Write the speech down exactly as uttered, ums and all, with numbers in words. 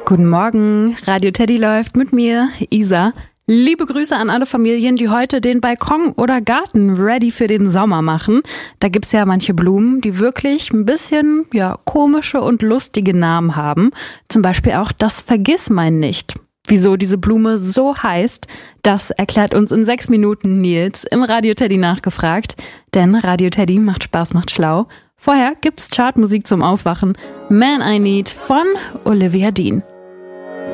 Guten Morgen, Radio Teddy läuft mit mir, Isa. Liebe Grüße an alle Familien, die heute den Balkon oder Garten ready für den Sommer machen. Da gibt's ja manche Blumen, die wirklich ein bisschen ja komische und lustige Namen haben. Zum Beispiel auch das Vergissmeinnicht. Wieso diese Blume so heißt, das erklärt uns in sechs Minuten Nils im Radio Teddy nachgefragt. Denn Radio Teddy macht Spaß, macht schlau. Vorher gibt's Chartmusik zum Aufwachen. Man I Need von Olivia Dean.